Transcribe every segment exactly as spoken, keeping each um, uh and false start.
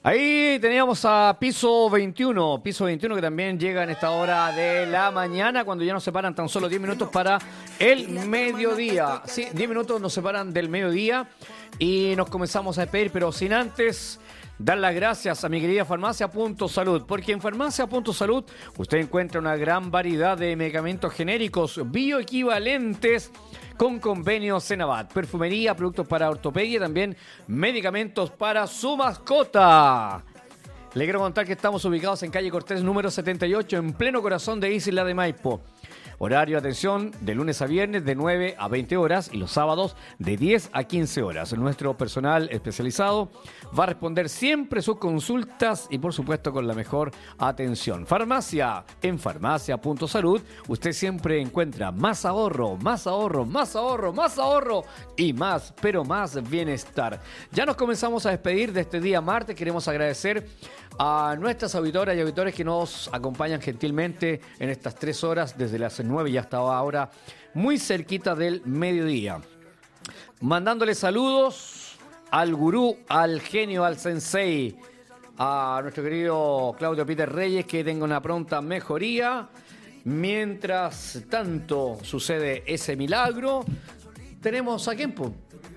Ahí teníamos a Piso veintiuno, Piso veintiuno que también llega en esta hora de la mañana, cuando ya nos separan tan solo diez minutos para el mediodía. Sí, diez minutos nos separan del mediodía y nos comenzamos a despedir, pero sin antes dar las gracias a mi querida Farmacia Punto Salud, porque en Farmacia Punto Salud usted encuentra una gran variedad de medicamentos genéricos bioequivalentes con convenios Senabat, perfumería, productos para ortopedia y también medicamentos para su mascota. Le quiero contar que estamos ubicados en calle Cortés número setenta y ocho, en pleno corazón de Isla de Maipo. Horario de atención de lunes a viernes de nueve a veinte horas y los sábados de diez a quince horas. Nuestro personal especializado va a responder siempre sus consultas y por supuesto con la mejor atención. Farmacia, en Farmacia Punto Salud usted siempre encuentra más ahorro, más ahorro, más ahorro, más ahorro y más, pero más bienestar. Ya nos comenzamos a despedir de este día martes. Queremos agradecer a nuestras auditoras y auditores que nos acompañan gentilmente en estas tres horas desde las nueve y hasta ahora, muy cerquita del mediodía. Mandándole saludos al gurú, al genio, al sensei, a nuestro querido Claudio Peter Reyes, que tenga una pronta mejoría. Mientras tanto sucede ese milagro, tenemos a Kempo.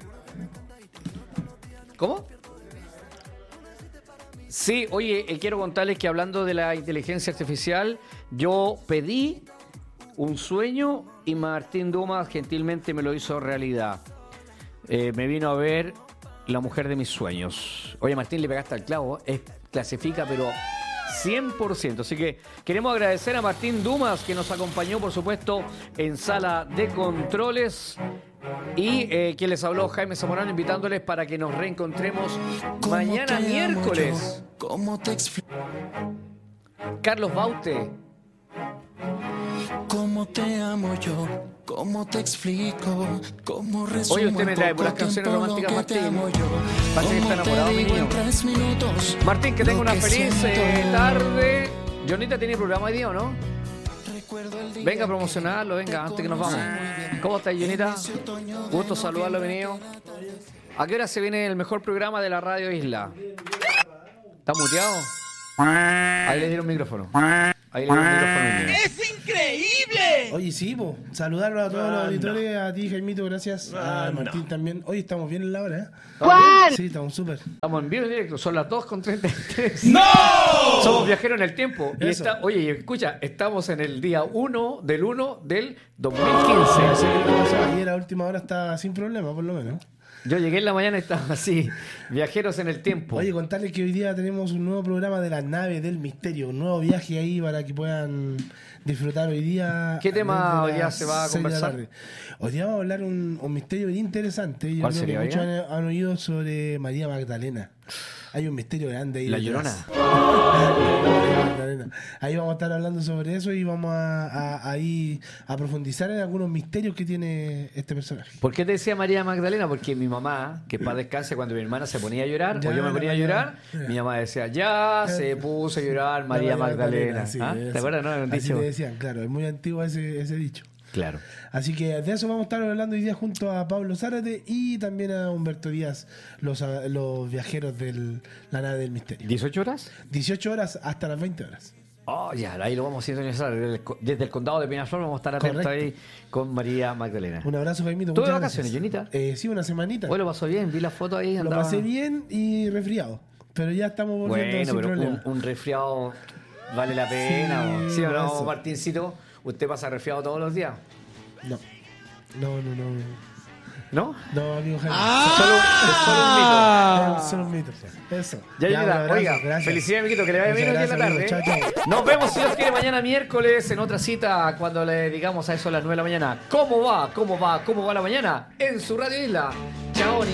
¿Cómo? Sí, oye, eh, quiero contarles que hablando de la inteligencia artificial, yo pedí un sueño y Martín Dumas gentilmente me lo hizo realidad. Eh, me vino a ver la mujer de mis sueños. Oye, Martín, le pegaste al clavo, es clasifica, pero cien por ciento. Así que queremos agradecer a Martín Dumas, que nos acompañó, por supuesto, en sala de controles. Y eh, quien les habló, Jaime Zamorano, invitándoles para que nos reencontremos mañana miércoles. ¿Cómo te explico? Carlos Baute. ¿Cómo te amo yo? ¿Cómo te explico? ¿Cómo resumo? Oye, usted me trae por las canciones románticas, Martín. Parece que está enamorado, mi niño. Martín, que tenga una feliz eh, tarde. Jonita tiene programa hoy día, ¿o no? Venga a promocionarlo, venga, antes que nos vamos. ¿Cómo estás, Jonita? Gusto saludarlo, venido. ¿A qué hora se viene el mejor programa de la Radio Isla? ¿Está muteado? Ahí le dieron micrófono. Ahí le dieron micrófono. ¡Es increíble! Oye, sí, po. Saludarlo a todos los auditores, a ti, Jaimito, gracias. A Ah, Martín no. también. Hoy estamos bien en la hora, ¿eh? ¿Juan? Sí, estamos súper. Estamos en vivo y directo, son las dos con treinta y tres. ¡No! Somos viajeros en el tiempo. Y Eso. está, oye, escucha, estamos en el día uno del uno del dos mil quince. Así que, o sea, ayer a última hora está sin problema, por lo menos. Yo llegué en la mañana y estaba así, viajeros en el tiempo. Oye, contarles que hoy día tenemos un nuevo programa de las naves del misterio, un nuevo viaje ahí para que puedan disfrutar hoy día. ¿Qué tema desde hoy día las se va a seis de la conversar? tarde. Hoy día vamos a hablar un, un misterio bien interesante. Yo ¿Cuál creo sería, que muchos oiga? han, han oído sobre María Magdalena. Hay un misterio grande ahí. La detrás. Llorona. Magdalena. Ahí vamos a estar hablando sobre eso y vamos a, a, ahí a profundizar en algunos misterios que tiene este personaje. ¿Por qué te decía María Magdalena? Porque mi mamá, que para descanse, cuando mi hermana se ponía a llorar, Ya, o yo me la ponía a María- llorar, ya. mi mamá decía, ya se puso a llorar María Magdalena. sí, ¿Ah? eso. ¿Te acuerdas? No, era un Así dicho. te decían, claro, es muy antiguo ese, ese dicho. Claro. Así que de eso vamos a estar hablando hoy día junto a Pablo Zárate y también a Humberto Díaz, los, los viajeros de la nave del misterio. ¿dieciocho horas? dieciocho horas hasta las veinte horas. Oh, ya, ahí lo vamos a sintonizar. Desde el, desde el condado de Peñaflor vamos a estar atentos Correcto. ahí con María Magdalena. Un abrazo, Jaimito. ¿Tuve muchas vacaciones, gracias. Jonita? Eh, sí, una semanita. Hoy lo pasó bien, vi la foto ahí. Lo andaba- pasé bien y resfriado, pero ya estamos volviendo Bueno, sin pero problema. un, un resfriado vale la pena. Sí, ¿o? ¿Sí o no, eso. Martincito? ¿Usted pasa resfriado todos los días? No, no, no, no. ¿No? No, amigo Jaime. Solo, es solo un mito. Es solo un mito. Eso. Ya, Ya, un Jonita, abrazo, oiga, gracias. felicidades, amiguito, que le vaya Muchas bien hoy en la gracias, tarde. amigo. Chao, chao. Nos vemos, si Dios quiere, mañana miércoles en otra cita cuando le digamos a eso a las nueve de la mañana. ¿Cómo va? ¿Cómo va? ¿Cómo va la mañana? En su Radio Isla. Chao.